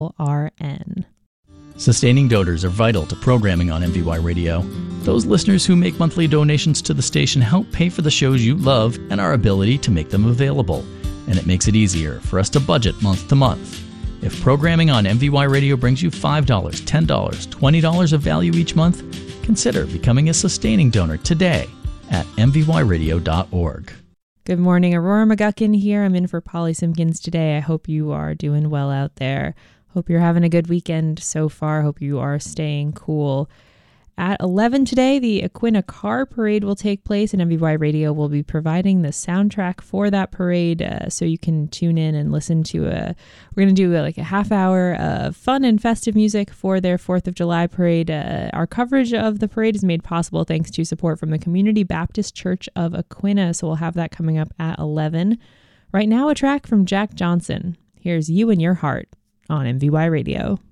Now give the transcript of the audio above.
RN. Sustaining donors are vital to programming on MVY Radio. Those listeners who make monthly donations to the station help pay for the shows you love and our ability to make them available. And it makes it easier for us to budget month to month. If programming on MVY Radio brings you $5, $10, $20 of value each month, consider becoming a sustaining donor today at mvyradio.org. Good morning, Aurora McGuckin here. I'm in for Polly Simpkins today. I hope you are doing well out there. Hope you're having a good weekend so far. Hope you are staying cool. At 11 today, the Aquinnah Car Parade will take place, and MVY Radio will be providing the soundtrack for that parade, so you can tune in and listen to we're going to do a half hour of fun and festive music for their 4th of July parade. Our coverage of the parade is made possible thanks to support from the Community Baptist Church of Aquinnah, so we'll have that coming up at 11. Right now, a track from Jack Johnson. Here's You and Your Heart on MVY Radio.